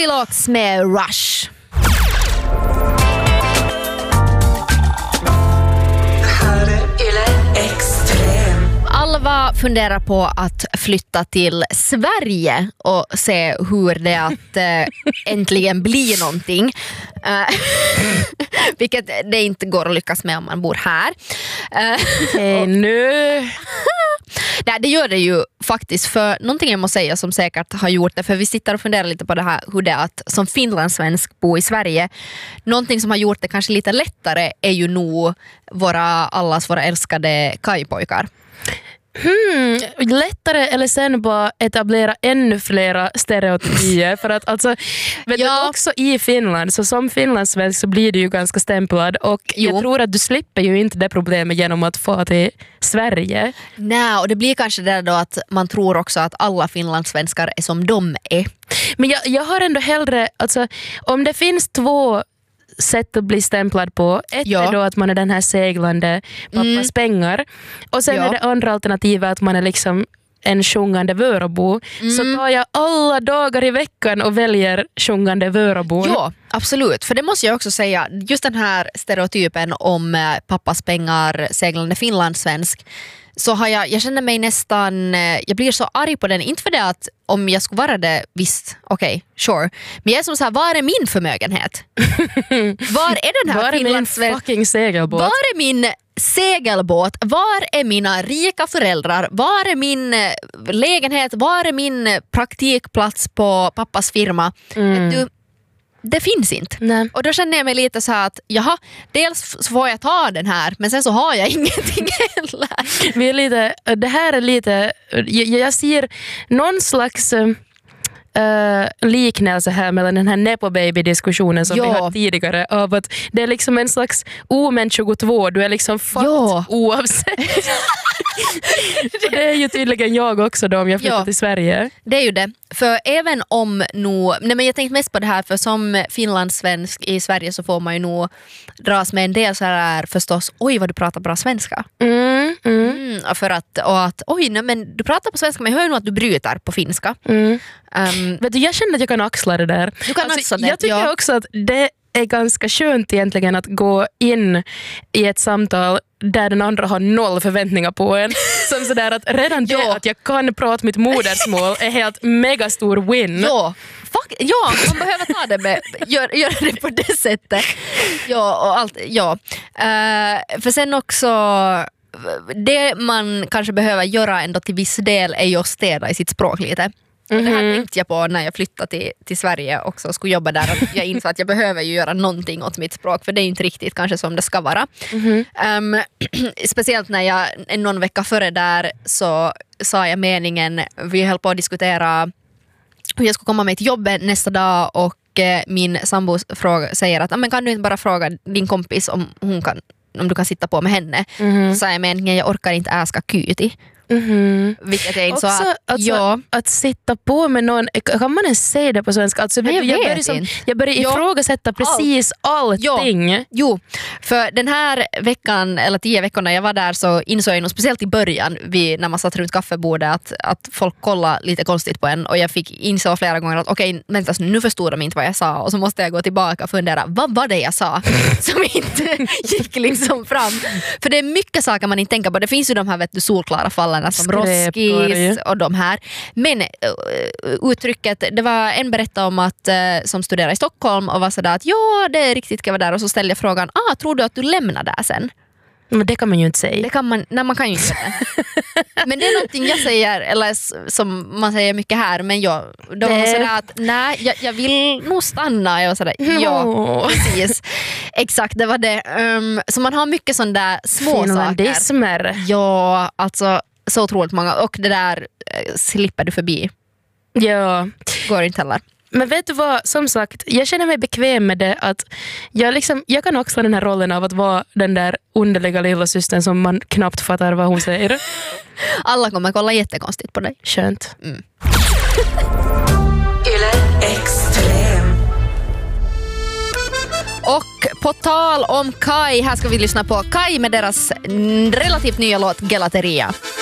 Goldilocks med Rush. Alva funderar på att flytta till Sverige och se hur det är att äntligen bli någonting. Vilket det inte går att lyckas med om man bor här. Nu. Nej, det gör det ju faktiskt, för någonting jag måste säga som säkert har gjort det, för vi sitter och funderar lite på det här, hur det är att som finlandssvensk bo i Sverige. Någonting som har gjort det kanske lite lättare är ju nog våra älskade kajpojkar. Lättare eller sen bara etablera ännu flera stereotypier för att alltså vet du, också i Finland, så som finlandssvensk så blir du ju ganska stämplad och jag tror att du slipper ju inte det problemet genom att få till Sverige. Nej, och det blir kanske det då att man tror också att alla finlandssvenskar är som de är. Men jag har ändå hellre, alltså om det finns två sätt att bli stämplad på. Ett är då att man är den här seglande pappas pengar. Och sen är det andra alternativet att man är liksom en sjungande Vörabo. Så tar jag alla dagar i veckan och väljer sjungande Vörabo. Ja, absolut. För det måste jag också säga. Just den här stereotypen om pappas pengar, seglande finlandssvensk. Så har jag känner mig nästan, jag blir så arg på den, inte för det att om jag skulle vara det, visst, okej, sure. Men jag är som så här, var är min förmögenhet? Var är den här var är min fucking segelbåt? Var är min segelbåt? Var är mina rika föräldrar? Var är min lägenhet? Var är min praktikplats på pappas firma? Det finns inte. Nej. Och då känner jag mig lite så här att jaha, dels så får jag ta den här, men sen så har jag ingenting heller. Vi är lite, det här är lite, jag ser någon slags liknelse här mellan den här Nepo Baby-diskussionen som vi hade tidigare, av att det är liksom en slags omen 22, du är liksom fatt oavsett. Det är ju tydligen jag också då om jag flyttar till Sverige. Det är ju det. För även om men jag tänkte mest på det här, för som finlandssvensk i Sverige så får man ju nog dras med en del så här förstås, oj vad du pratar bra svenska. För att oj, nej, men du pratar på svenska, men jag hör nog att du bryter på finska. Vet du, jag känner att jag kan axla det där. Du kan axla det, jag tycker också att det är ganska skönt egentligen att gå in i ett samtal där den andra har noll förväntningar på en. Som sådär att redan det att jag kan prata mitt modersmål är helt megastor win. Man behöver ta det med, gör det på det sättet. För sen också det man kanske behöver göra ändå till viss del är ju att städa i sitt språk lite. Och det här tänkte jag på när jag flyttade till Sverige också och skulle jobba där. Att jag insåg att jag behöver ju göra någonting åt mitt språk, för det är inte riktigt kanske som det ska vara. Speciellt när jag någon vecka före där så sa jag meningen, vi höll på att diskutera hur jag skulle komma med till jobbet nästa dag, och min sambo säger att men kan du inte bara fråga din kompis om du kan sitta på med henne. Så sa jag meningen, jag orkar inte äska kyti. Vilket jag insåg att sitta på med någon, kan man ens säga det på svenska? Alltså, jag börjar ifrågasätta precis allting. Jo, för den här veckan eller 10 veckorna jag var där så insåg jag nog speciellt i början när man satt runt kaffebordet att folk kollade lite konstigt på en, och jag fick inså flera gånger att okej, vänta, nu förstod de inte vad jag sa, och så måste jag gå tillbaka och fundera, vad var det jag sa som inte gick liksom fram, för det är mycket saker man inte tänker på. Det finns ju de här solklara fallen som Roskis och de här. Men uttrycket, det var en berättade om att som studerar i Stockholm och var sådär att det är riktigt ska vara där, och så ställde jag frågan, tror du att du lämnar där sen? Men det kan man ju inte säga. Man kan ju inte säga det. Men det är någonting jag säger, eller som man säger mycket här, men då var sådär att nej, jag vill nog stanna. Jag var sådär, precis. Exakt, det var det. Så man har mycket sådana där små saker. Ja, alltså så otroligt många. Och det där slipper du förbi. Ja. Går inte heller. Men vet du vad, som sagt, jag känner mig bekväm med det, att jag kan också den här rollen av att vara den där underliga lilla systern som man knappt fattar vad hon säger. Alla kommer kolla jättekonstigt på dig. Skönt. Och på tal om Kai, här ska vi lyssna på Kai med deras relativt nya låt Gelateria.